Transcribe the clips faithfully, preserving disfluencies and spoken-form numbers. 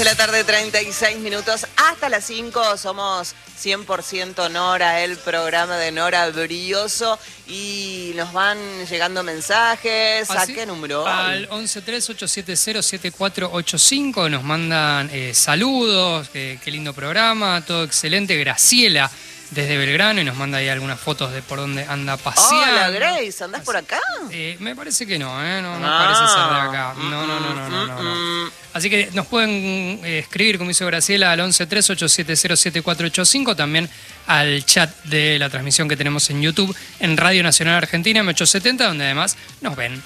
de la tarde, treinta y seis minutos. Hasta las cinco somos cien por ciento Nora, el programa de Nora Brioso. Y nos van llegando mensajes. ¿A Así, qué número? Al once tres ocho siete cero siete cuatro ocho cinco nos mandan eh, saludos. Eh, qué lindo programa, todo excelente. Graciela desde Belgrano y nos manda ahí algunas fotos de por dónde anda paseando. Hola, Grace, ¿andás por acá? Eh, me parece que no, ¿eh? No, no Ah. parece ser de acá. No, no, no, no, no, no, no. Así que nos pueden eh, escribir, como hizo Graciela, al once tres ocho siete cero siete cuatro ocho cinco, también al chat de la transmisión que tenemos en YouTube, en Radio Nacional Argentina, M ochocientos setenta, donde además nos ven.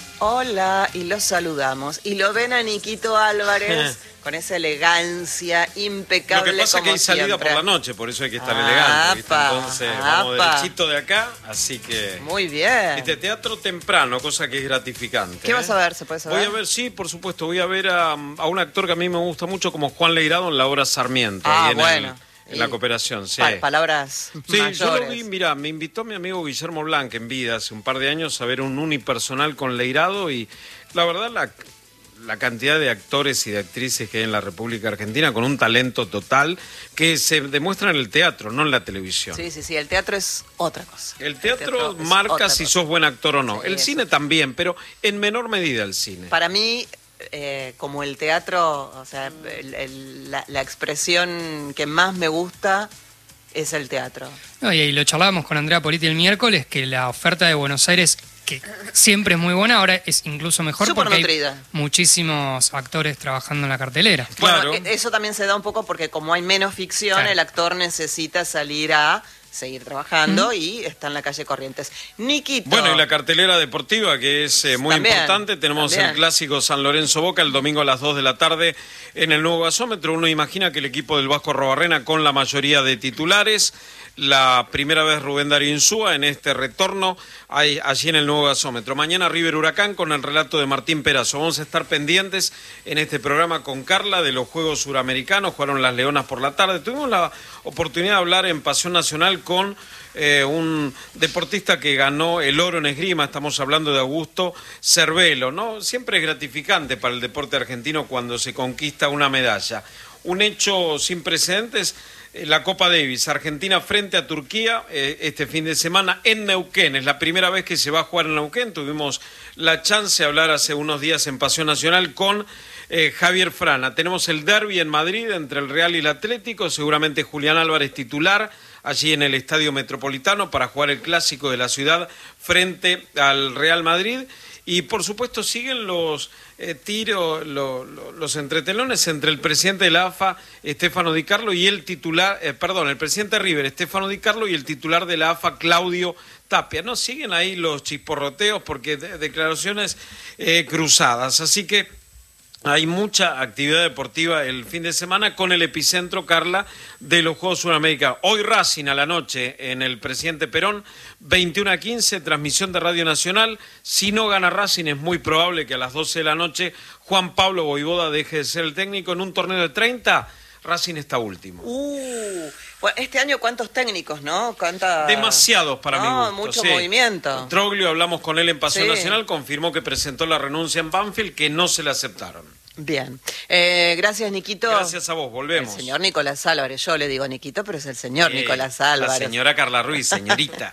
Hola, y los saludamos. Y lo ven a Niquito Álvarez con esa elegancia impecable. Lo que pasa es que hay salida siempre. por la noche, por eso hay que estar Apa, elegante, ¿viste? Entonces vamos apa. derechito de acá, así que... Muy bien. Viste, teatro temprano, cosa que es gratificante. ¿Qué ¿eh? vas a ver? ¿Se puede saber? Voy a ver, sí, por supuesto, voy a ver a, a un actor que a mí me gusta mucho como Juan Leirado en la obra Sarmiento. Ah, ahí en bueno. el- En la cooperación, sí. Pa- palabras Sí, mayores. yo lo vi, mira, me invitó mi amigo Guillermo Blanc en vida hace un par de años a ver un unipersonal con Leirado y la verdad la, la cantidad de actores y de actrices que hay en la República Argentina con un talento total que se demuestra en el teatro, no en la televisión. Sí, sí, sí, el teatro es otra cosa. El teatro, teatro es marca otra si cosa. sos buen actor o no. Sí, el eso. cine también, pero en menor medida el cine. Para mí, eh, como el teatro, o sea, el- el- la, la expresión que más me gusta es el teatro. No, y, y lo charlábamos con Andrea Politi el miércoles, que la oferta de Buenos Aires, que siempre es muy buena, ahora es incluso mejor Súper porque hay nutrida. muchísimos actores trabajando en la cartelera. Claro. Bueno, e- eso también se da un poco porque como hay menos ficción, Claro. el actor necesita salir a seguir trabajando y está en la calle Corrientes. Niquito. Bueno, y la cartelera deportiva, que es eh, muy También, importante. Tenemos también. el clásico San Lorenzo Boca el domingo a las dos de la tarde en el nuevo gasómetro. Uno imagina que el equipo del Vasco Arrobarrena con la mayoría de titulares. La primera vez Rubén Darío Insúa en este retorno hay, allí en el nuevo gasómetro. Mañana River Huracán con el relato de Martín Perazo. Vamos a estar pendientes en este programa con Carla de los Juegos Suramericanos. Jugaron las Leonas por la tarde. Tuvimos la oportunidad de hablar en Pasión Nacional con eh, un deportista que ganó el oro en esgrima. Estamos hablando de Augusto Cervelo, ¿no? Siempre es gratificante para el deporte argentino cuando se conquista una medalla. Un hecho sin precedentes. La Copa Davis, Argentina frente a Turquía eh, este fin de semana en Neuquén. Es la primera vez que se va a jugar en Neuquén. Tuvimos la chance de hablar hace unos días en Pasión Nacional con eh, Javier Frana. Tenemos el derbi en Madrid entre el Real y el Atlético. Seguramente Julián Álvarez titular allí en el Estadio Metropolitano para jugar el clásico de la ciudad frente al Real Madrid. Y por supuesto siguen los eh, tiros, lo, lo, los entretelones entre el presidente de la A F A, Stefano Di Carlo, y el titular, eh, perdón, el presidente de River, Stefano Di Carlo, y el titular de la A F A, Claudio Tapia. No siguen ahí los chisporroteos porque de, declaraciones eh, cruzadas. Así que hay mucha actividad deportiva el fin de semana con el epicentro, Carla, de los Juegos Sudamericanos. Hoy Racing a la noche en el Presidente Perón, veintiuno a quince, transmisión de Radio Nacional. Si no gana Racing es muy probable que a las doce de la noche Juan Pablo Voivoda deje de ser el técnico. En un torneo de treinta, Racing está último. Uh, bueno, este año cuántos técnicos, ¿no? ¿Cuánta... Demasiados para no, mi gusto. mucho sí. movimiento. Troglio, hablamos con él en Pasión Sí. Nacional, confirmó que presentó la renuncia en Banfield, que no se le aceptaron. Bien. Eh, gracias, Niquito. Gracias a vos, volvemos. El señor Nicolás Álvarez. Yo le digo Niquito, pero es el señor Eh, Nicolás Álvarez. La señora Carla Ruiz, señorita.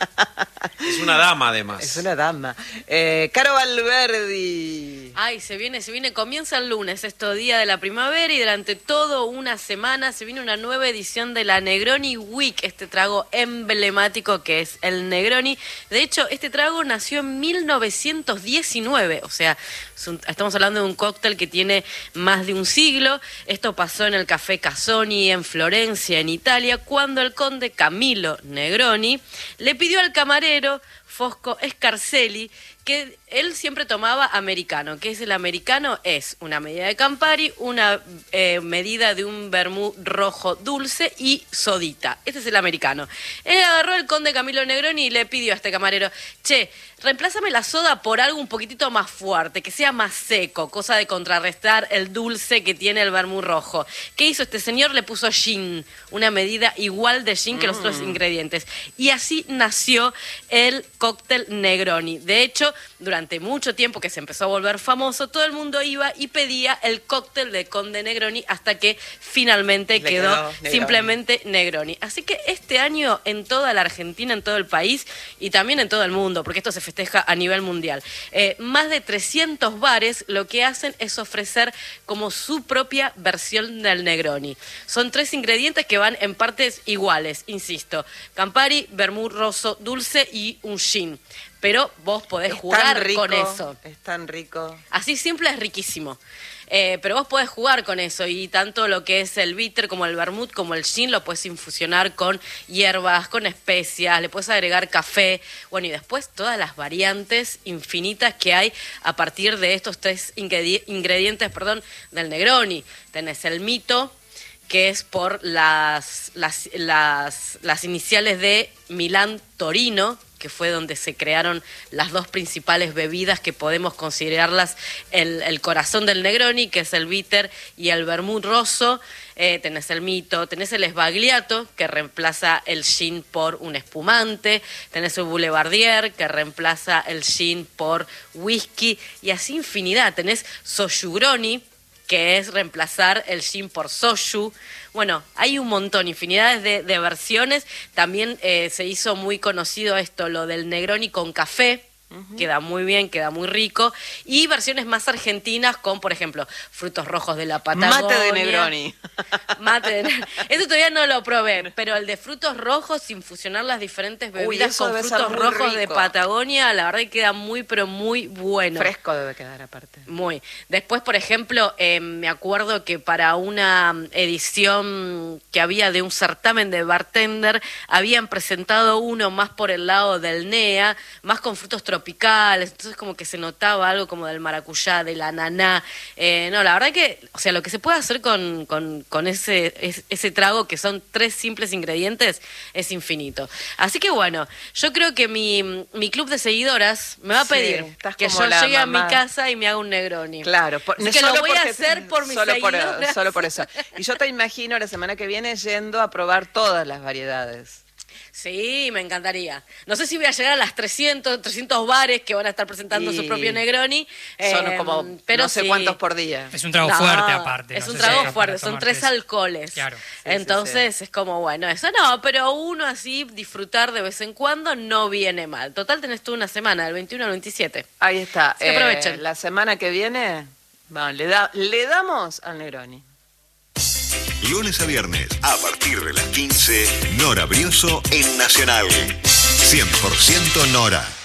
Es una dama, además. Es una dama. Eh, Caro Valverdi. Ay, se viene, se viene, comienza el lunes, esto día de la primavera, y durante toda una semana se viene una nueva edición de la Negroni Week, este trago emblemático que es el Negroni. De hecho, este trago nació en mil novecientos diecinueve, o sea, es un- estamos hablando de un cóctel que tiene más de un siglo. Esto pasó en el Café Casoni en Florencia, en Italia, cuando el conde Camilo Negroni le pidió al camarero Fosco Scarselli que él siempre tomaba americano. ¿Qué es el americano? Es una medida de Campari, una eh, medida de un vermú rojo dulce y sodita. Este es el americano. Él agarró el conde Camilo Negroni y le pidió a este camarero, che, reemplázame la soda por algo un poquitito más fuerte, que sea más seco, cosa de contrarrestar el dulce que tiene el vermú rojo. ¿Qué hizo este señor? Le puso gin, una medida igual de gin que los otros ingredientes. Y así nació el cóctel Negroni. De hecho, durante mucho tiempo que se empezó a volver famoso, todo el mundo iba y pedía el cóctel de Conde Negroni hasta que finalmente Le quedó, quedó Negroni. simplemente Negroni. Así que este año en toda la Argentina, en todo el país y también en todo el mundo, porque esto se festeja a nivel mundial, eh, más de trescientos bares lo que hacen es ofrecer como su propia versión del Negroni. Son tres ingredientes que van en partes iguales, insisto, Campari, vermut rosso dulce y un gin. Pero vos podés Es jugar tan rico, con eso. Es tan rico. Así simple es riquísimo. Eh, pero vos podés jugar con eso y tanto lo que es el bitter como el vermut como el gin lo puedes infusionar con hierbas, con especias, le puedes agregar café, bueno, y después todas las variantes infinitas que hay a partir de estos tres ingredi- ingredientes perdón, del Negroni. Tenés el mito, que es por las, las, las, las iniciales de Milán Torino, que fue donde se crearon las dos principales bebidas que podemos considerarlas el, el corazón del Negroni, que es el bitter y el vermut rosso. Eh, tenés el mito, tenés el sbagliato, que reemplaza el gin por un espumante, tenés el boulevardier, que reemplaza el gin por whisky, y así infinidad. Tenés sojugroni, que es reemplazar el gin por soju. Bueno, hay un montón, infinidades de, de versiones. También eh, se hizo muy conocido esto, lo del Negroni con café. Uh-huh. Queda muy bien, queda muy rico. Y versiones más argentinas con, por ejemplo, frutos rojos de la Patagonia. Mate de Negroni. Mate de Negroni. Eso todavía no lo probé, pero el de frutos rojos, sin fusionar las diferentes bebidas Uy, con debe ser frutos muy rojos rico. de Patagonia, la verdad que queda muy, pero muy bueno. Fresco debe quedar aparte. Muy. Después, por ejemplo, eh, me acuerdo que para una edición que había de un certamen de bartender, habían presentado uno más por el lado del N E A, más con frutos tropicales, entonces como que se notaba algo como del maracuyá, del ananá. Eh, no, la verdad que, o sea, lo que se puede hacer con, con, con ese, es, ese trago, que son tres simples ingredientes, es infinito. Así que bueno, yo creo que mi, mi club de seguidoras me va a Sí, pedir estás que como yo la llegue a mamá. mi casa y me haga un Negroni. Claro, por, Así que solo lo voy a porque- hacer por mis solo por, seguidoras. solo por eso. Y yo te imagino la semana que viene yendo a probar todas las variedades. Sí, me encantaría. No sé si voy a llegar a las trescientos, trescientos bares que van a estar presentando Y su propio Negroni. Son eh, como pero no sé sí. cuántos por día. Es un trago No, fuerte aparte. Es no un sé si trago para fuerte, son tomarte tres eso. alcoholes. Claro. sí, Entonces sí. es como, bueno, eso no, pero uno así, disfrutar de vez en cuando no viene mal. Total, tenés tú una semana, del veintiuno al veintisiete. Ahí está. Así que aprovechen. Eh, la semana que viene, bueno, le, da, le damos al Negroni. Lunes a viernes, a partir de las quince, Nora Brioso en Nacional. cien por ciento Nora.